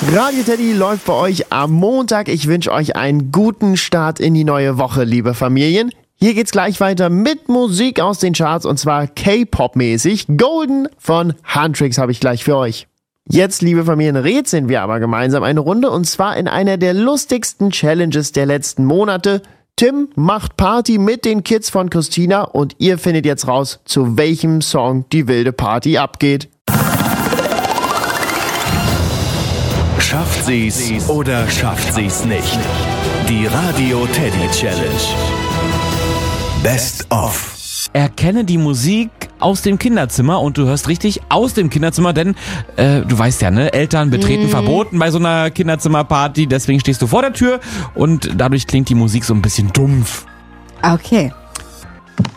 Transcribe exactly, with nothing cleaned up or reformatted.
Radio Teddy läuft bei euch am Montag. Ich wünsche euch einen guten Start in die neue Woche, liebe Familien. Hier geht's gleich weiter mit Musik aus den Charts und zwar K-Pop-mäßig. Golden von Huntrix habe ich gleich für euch. Jetzt, liebe Familien, rätseln wir aber gemeinsam eine Runde und zwar in einer der lustigsten Challenges der letzten Monate. Tim macht Party mit den Kids von Christina und ihr findet jetzt raus, zu welchem Song die wilde Party abgeht. Schafft sie's oder schafft sie's nicht? Die Radio Teddy Challenge. Best of. Erkenne die Musik aus dem Kinderzimmer und du hörst richtig aus dem Kinderzimmer, denn äh, du weißt ja, ne, Eltern betreten mm. verboten bei so einer Kinderzimmerparty, deswegen stehst du vor der Tür und dadurch klingt die Musik so ein bisschen dumpf. Okay,